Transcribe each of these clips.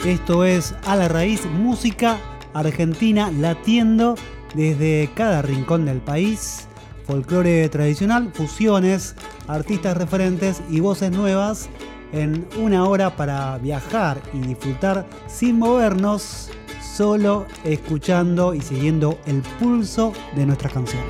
Esto es A la Raíz, música argentina latiendo desde cada rincón del país. Folclore tradicional, fusiones, artistas referentes y voces nuevas en una hora para viajar y disfrutar sin movernos, solo escuchando y siguiendo el pulso de nuestras canciones.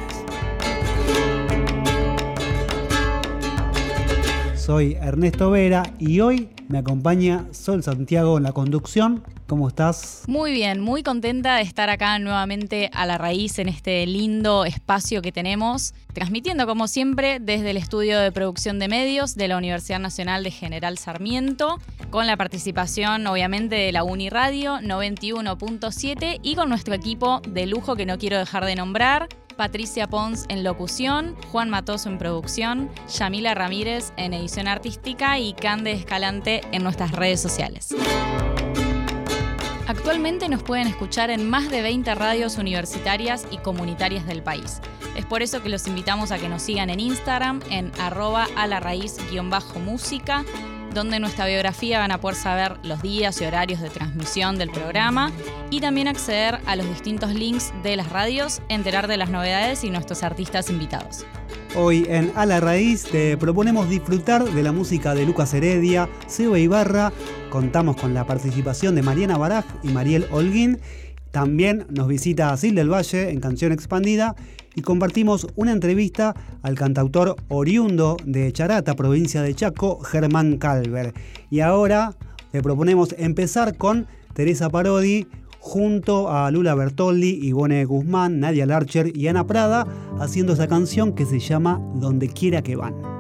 Soy Ernesto Vera y hoy me acompaña Sol Santiago en la conducción. ¿Cómo estás? Muy bien, muy contenta de estar acá nuevamente a la raíz en este lindo espacio que tenemos, transmitiendo como siempre desde el estudio de producción de medios de la Universidad Nacional de General Sarmiento, con la participación obviamente de la Uniradio 91.7 y con nuestro equipo de lujo que no quiero dejar de nombrar: Patricia Pons en locución, Juan Matoso en producción, Yamila Ramírez en edición artística y Cande Escalante en nuestras redes sociales. Actualmente nos pueden escuchar en más de 20 radios universitarias y comunitarias del país. Es por eso que los invitamos a que nos sigan en Instagram en @alarraiz_música, donde en nuestra biografía van a poder saber los días y horarios de transmisión del programa y también acceder a los distintos links de las radios, enterar de las novedades y nuestros artistas invitados. Hoy en A la Raíz te proponemos disfrutar de la música de Lucas Heredia, Seba Ibarra. Contamos con la participación de Mariana Baraj y Mariel Holguín. También nos visita Sil del Valle en Canción Expandida y compartimos una entrevista al cantautor oriundo de Charata, provincia de Chaco, Germán Calver. Y ahora te proponemos empezar con Teresa Parodi, junto a Lula Bertoldi, Ivonne Guzmán, Nadia Larcher y Ana Prada, haciendo esa canción que se llama Donde quiera que van.